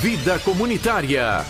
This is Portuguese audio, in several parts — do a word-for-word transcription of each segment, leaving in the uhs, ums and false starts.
Vida Comunitária.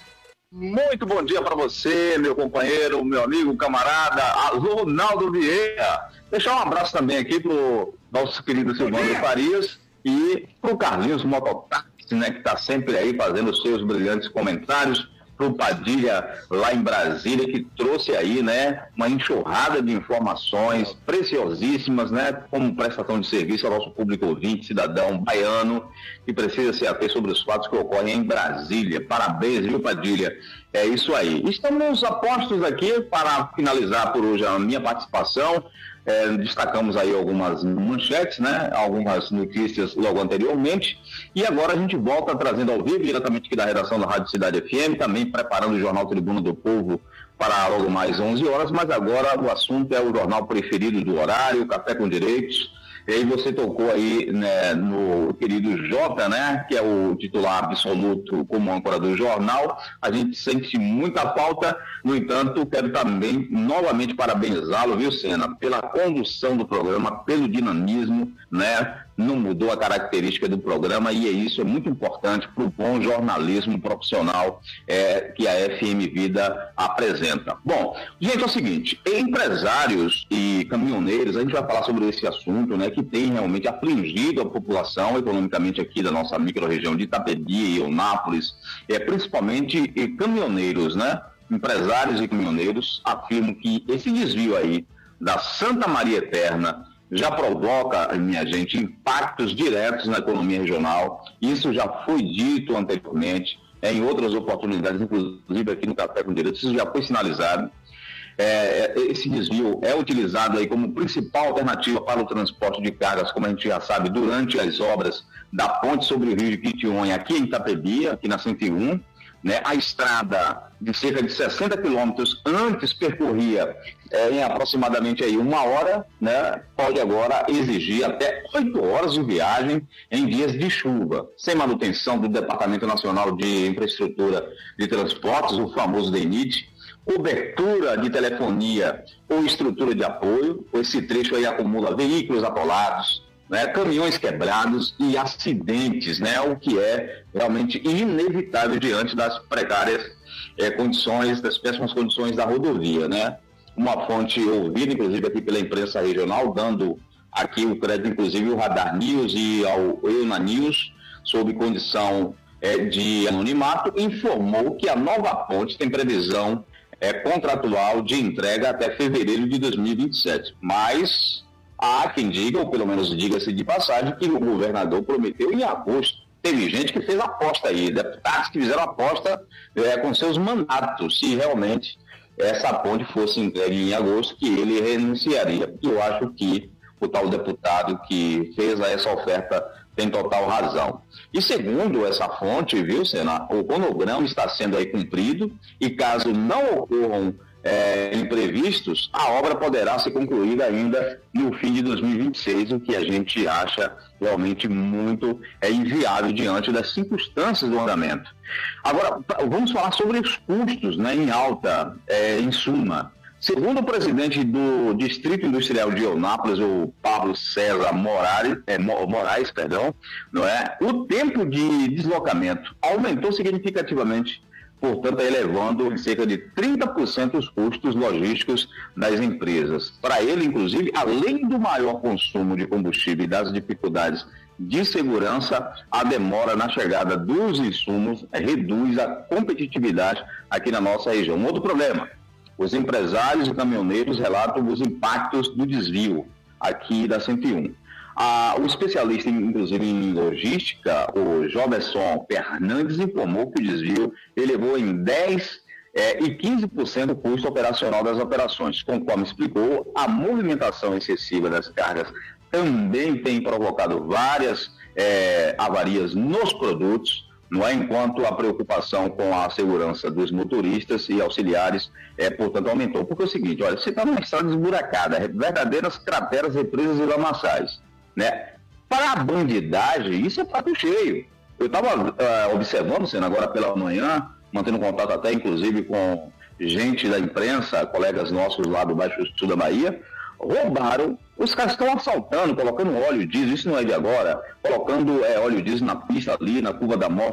Muito bom dia para você, meu companheiro, meu amigo, camarada, Ronaldo Vieira. Deixar um abraço também aqui pro nosso querido Silvano Farias e pro Carlinhos Mototáxi, né, que está sempre aí fazendo os seus brilhantes comentários, pro Padilha lá em Brasília, que trouxe aí, né, uma enxurrada de informações preciosíssimas, né, como prestação de serviço ao nosso público ouvinte, cidadão baiano, que precisa se ater sobre os fatos que ocorrem em Brasília. Parabéns, viu, Padilha? É isso aí. Estamos a postos aqui para finalizar por hoje a minha participação. É, destacamos aí algumas manchetes, né, algumas notícias logo anteriormente, e agora a gente volta trazendo ao vivo, diretamente aqui da redação da Rádio Cidade F M, também preparando o Jornal Tribuna do Povo para logo mais onze horas, mas agora o assunto é o jornal preferido do horário, Café com Direitos. E aí você tocou aí, né, no querido Jota, né, que é o titular absoluto como âncora do jornal. A gente sente muita falta, no entanto, quero também novamente parabenizá-lo, viu, Sena, pela condução do programa, pelo dinamismo, né, não mudou a característica do programa e é isso, é muito importante para o bom jornalismo profissional é, que a F M Vida apresenta. Bom, gente, é o seguinte, empresários e caminhoneiros, a gente vai falar sobre esse assunto, né, que tem realmente afligido a população economicamente aqui da nossa micro-região de Itapebi e Eunápolis, é, principalmente caminhoneiros, né, empresários e caminhoneiros afirmam que esse desvio aí da Santa Maria Eterna já provoca, minha gente, impactos diretos na economia regional. Isso já foi dito anteriormente, é, em outras oportunidades, inclusive aqui no Café com Direitos, isso já foi sinalizado. É, esse desvio é utilizado aí como principal alternativa para o transporte de cargas, como a gente já sabe, durante as obras da ponte sobre o rio de Quitionha, aqui em Itapebi, aqui na cento e um, né? A estrada de cerca de sessenta quilômetros antes percorria é, em aproximadamente aí uma hora, né? Pode agora exigir até oito horas de viagem em dias de chuva, sem manutenção do Departamento Nacional de Infraestrutura de Transportes, o famoso DENIT, cobertura de telefonia ou estrutura de apoio. Esse trecho aí acumula veículos atolados, né, caminhões quebrados e acidentes, né, o que é realmente inevitável diante das precárias é, condições, das péssimas condições da rodovia, né? Uma fonte ouvida, inclusive, aqui pela imprensa regional, dando aqui o crédito, inclusive, ao Radar News e ao Euna News, sob condição é, de anonimato, informou que a nova ponte tem previsão é, contratual de entrega até fevereiro de dois mil e vinte e sete, mas há quem diga, ou pelo menos diga-se de passagem, que o governador prometeu em agosto. Teve gente que fez aposta aí, deputados que fizeram aposta é, com seus mandatos, se realmente essa ponte fosse entregue em agosto, que ele renunciaria. Eu acho que o tal deputado que fez essa oferta tem total razão. E segundo essa fonte, viu, Sena, o cronograma está sendo aí cumprido e caso não ocorram É, imprevistos, a obra poderá ser concluída ainda no fim de dois mil e vinte e seis, o que a gente acha realmente muito é, inviável diante das circunstâncias do andamento. Agora, vamos falar sobre os custos, né, em alta, é, em suma. Segundo o presidente do Distrito Industrial de Eunápolis, o Pablo César Moraes, é, Moraes, perdão, não é? O tempo de deslocamento aumentou significativamente, portanto, elevando em cerca de trinta por cento os custos logísticos das empresas. Para ele, inclusive, além do maior consumo de combustível e das dificuldades de segurança, a demora na chegada dos insumos reduz a competitividade aqui na nossa região. Um outro problema, os empresários e caminhoneiros relatam os impactos do desvio aqui da cento e um. Ah, o especialista, inclusive em logística, o Joberson Fernandes, informou que o desvio elevou em dez é, e quinze por cento o custo operacional das operações. Conforme explicou, a movimentação excessiva das cargas também tem provocado várias é, avarias nos produtos, não é? Enquanto a preocupação com a segurança dos motoristas e auxiliares, é, portanto, aumentou. Porque é o seguinte, olha, você está numa estrada esburacada, verdadeiras crateras, represas e lamaçais, né? Para a bandidagem, isso é prato cheio. Eu estava uh, observando, sendo agora pela manhã, mantendo contato até, inclusive, com gente da imprensa, colegas nossos lá do Baixo Sul da Bahia, roubaram, os caras estão assaltando, colocando óleo diesel, isso não é de agora, colocando é, óleo diesel na pista ali, na curva da morte,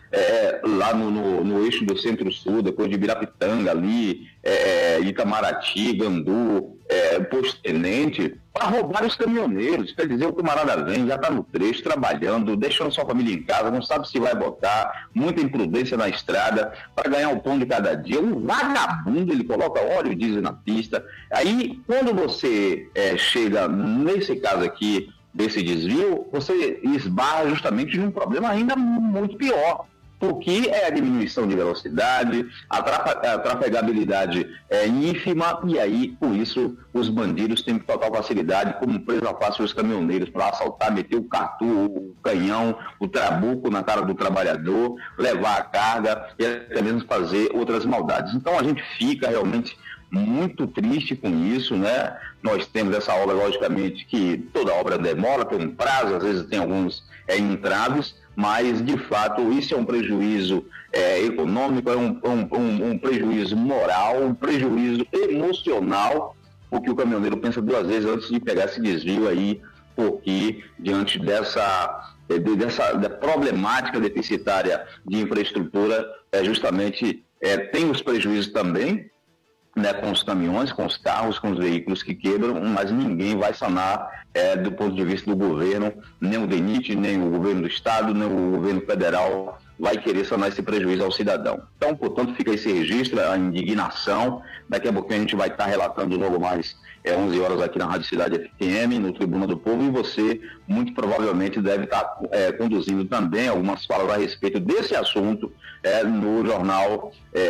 é, lá no, no, no eixo do Centro-Sul, depois de Ibirapitanga, ali, é, Itamaraty, Gandu, é, Posto Tenente, para roubar os caminhoneiros. Quer dizer, o camarada vem, já está no trecho, trabalhando, deixando sua família em casa, não sabe se vai botar, muita imprudência na estrada, para ganhar o pão de cada dia. Um vagabundo, ele coloca óleo e diesel na pista. Aí, quando você é, chega nesse caso aqui, desse desvio, você esbarra justamente num problema ainda muito pior, porque é a diminuição de velocidade, a, trafa, a trafegabilidade é ínfima, e aí, com isso, os bandidos têm total facilidade, como presa fácil os caminhoneiros, para assaltar, meter o catu, o canhão, o trabuco na cara do trabalhador, levar a carga e até mesmo fazer outras maldades. Então, a gente fica realmente muito triste com isso, né? Nós temos essa obra, logicamente, que toda obra demora, tem um prazo, às vezes tem alguns é, entraves, mas, de fato, isso é um prejuízo é, econômico, é um, um, um prejuízo moral, um prejuízo emocional, porque o caminhoneiro pensa duas vezes antes de pegar esse desvio aí, porque, diante dessa, dessa da problemática deficitária de infraestrutura, é, justamente é, tem os prejuízos também, né, com os caminhões, com os carros, com os veículos que quebram, mas ninguém vai sanar é, do ponto de vista do governo, nem o DENIT, nem o governo do estado, nem o governo federal vai querer sanar esse prejuízo ao cidadão. Então, portanto, fica esse registro, a indignação. Daqui a pouquinho a gente vai estar relatando logo mais é, onze horas aqui na Rádio Cidade F M, no Tribuna do Povo, e você muito provavelmente deve estar é, conduzindo também algumas falas a respeito desse assunto é, no jornal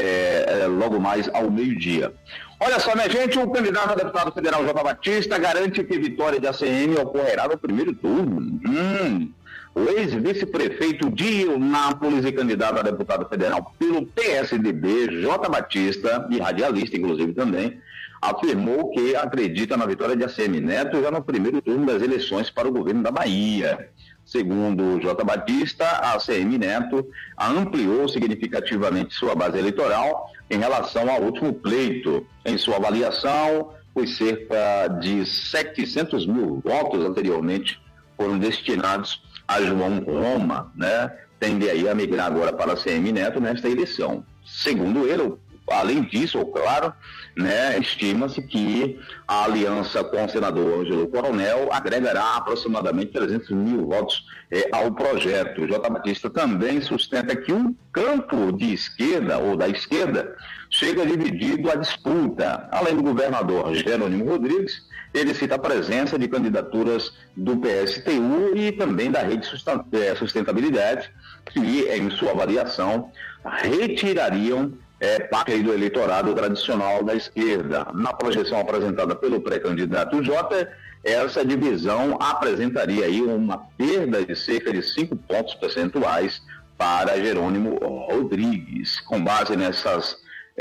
é, é, logo mais ao meio-dia. Olha só, minha gente, o candidato a deputado federal J. Batista garante que vitória de A C M ocorrerá no primeiro turno. Hum... O ex-vice-prefeito de Eunápolis e candidato a deputado federal pelo P S D B, J. Batista, e radialista, inclusive, também, afirmou que acredita na vitória de A C M Neto já no primeiro turno das eleições para o governo da Bahia. Segundo J. Batista, a A C M Neto ampliou significativamente sua base eleitoral em relação ao último pleito. Em sua avaliação, os cerca de setecentos mil votos anteriormente foram destinados a João Roma, né, tende aí a migrar agora para a A C M Neto nesta eleição. Segundo ele, além disso, claro, né, estima-se que a aliança com o senador Ângelo Coronel agregará aproximadamente trezentos mil votos é, ao projeto. O J. Batista também sustenta que um campo de esquerda, ou da esquerda, chega dividido à disputa. Além do governador Jerônimo Rodrigues, ele cita a presença de candidaturas do P S T U e também da Rede Sustentabilidade, que, em sua avaliação, retirariam é, parte do eleitorado tradicional da esquerda. Na projeção apresentada pelo pré-candidato J, essa divisão apresentaria aí uma perda de cerca de cinco pontos percentuais para Jerônimo Rodrigues. Com base nessas,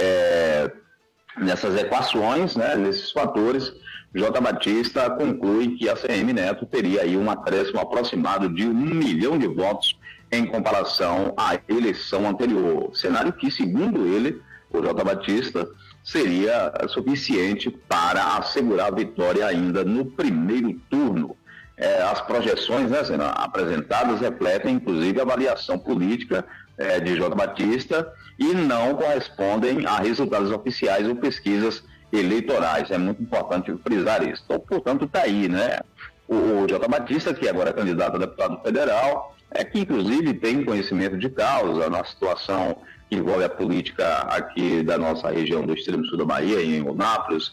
é, nessas equações, né, nesses fatores, J. Batista conclui que a A C M Neto teria aí um acréscimo aproximado de um milhão de votos em comparação à eleição anterior. Cenário que, segundo ele, o J. Batista, seria suficiente para assegurar a vitória ainda no primeiro turno. É, as projeções, né, sendo apresentadas refletem, inclusive, a avaliação política é, de J. Batista e não correspondem a resultados oficiais ou pesquisas eleitorais. É muito importante frisar isso. Então, portanto, está aí, né? O, o J. Batista, que agora é candidato a deputado federal, é que inclusive tem conhecimento de causa na situação que envolve a política aqui da nossa região do extremo sul da Bahia, em Eunápolis,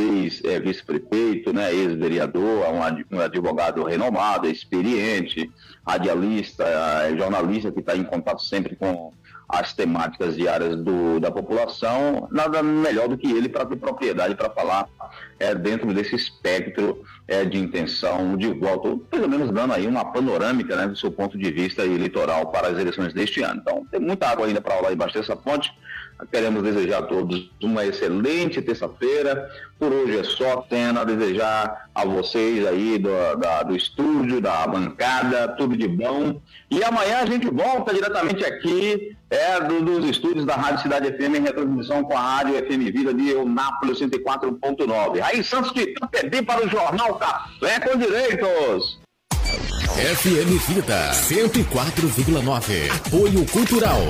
ex-vice-prefeito, né, ex-vereador, um advogado renomado, experiente, radialista, jornalista que está em contato sempre com as temáticas diárias do, da população. Nada melhor do que ele para ter propriedade para falar é, dentro desse espectro é, de intenção de voto, pelo menos dando aí uma panorâmica, né, do seu ponto de vista eleitoral para as eleições deste ano. Então, tem muita água ainda para rolar embaixo dessa ponte. Queremos desejar a todos uma excelente terça-feira. Por hoje é só, tendo a desejar a vocês aí do, da, do estúdio, da bancada, tudo de bom. E amanhã a gente volta diretamente aqui é, do, dos estúdios da Rádio Cidade F M, em retransmissão com a Rádio F M Vida de Eunápolis cento e quatro ponto nove. Aí Santos de P B para o Jornal Café com Direitos. F M Vida cento e quatro vírgula nove. Apoio Cultural.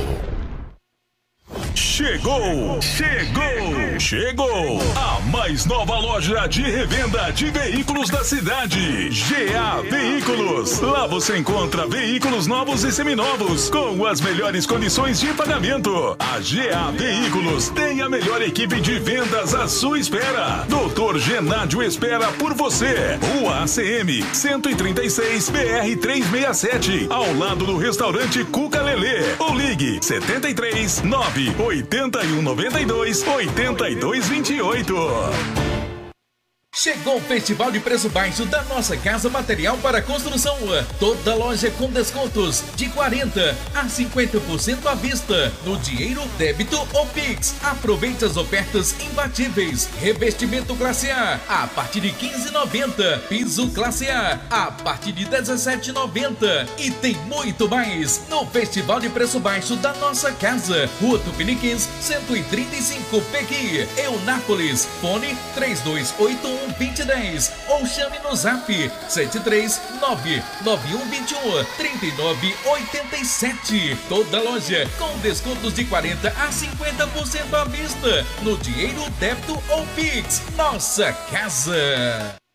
Chegou, chegou, chegou a mais nova loja de revenda de veículos da cidade, G A Veículos. Lá você encontra veículos novos e seminovos com as melhores condições de pagamento. A G A Veículos tem a melhor equipe de vendas à sua espera. doutor Genádio espera por você. Rua A C M cento e trinta e seis, B R trezentos e sessenta e sete, ao lado do restaurante Cuca Lelê. Ou ligue setenta e três, nove oitenta e um, noventa e dois, oitenta e dois, vinte e oito. Chegou o Festival de Preço Baixo da Nossa Casa Material para Construção. Toda loja com descontos de quarenta a cinquenta por cento à vista, no dinheiro, débito ou Pix. Aproveite as ofertas imbatíveis. Revestimento classe A a partir de quinze reais e noventa centavos. Piso classe A a partir de dezessete reais e noventa centavos. E tem muito mais no Festival de Preço Baixo da Nossa Casa. Rua Tupiniquins, cento e trinta e cinco, Pequi, Eunápolis. Fone três dois oito um, vinte e dez ou chame no zap sete três nove nove um dois um, três nove oito sete. Toda loja com descontos de quarenta a cinquenta por cento à vista, no dinheiro, débito ou Pix. Nossa Casa.